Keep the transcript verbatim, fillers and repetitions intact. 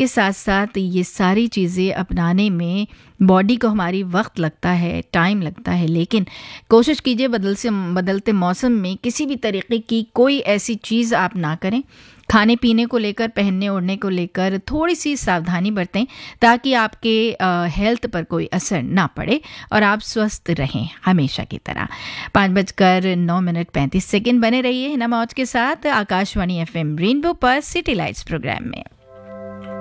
इसके साथ साथ ये सारी चीज़ें अपनाने में बॉडी को हमारी वक्त लगता है, टाइम लगता है, लेकिन कोशिश कीजिए बदल से बदलते मौसम में किसी भी तरीके की कोई ऐसी चीज़ आप ना करें। खाने पीने को लेकर, पहनने ओढ़ने को लेकर थोड़ी सी सावधानी बरतें ताकि आपके हेल्थ पर कोई असर ना पड़े और आप स्वस्थ रहें हमेशा की तरह। पाँच बजकर नौ मिनट पैंतीस सेकेंड बने रहिए हिना मौज के साथ आकाशवाणी एफएम रेनबो पर सिटी लाइट्स प्रोग्राम में।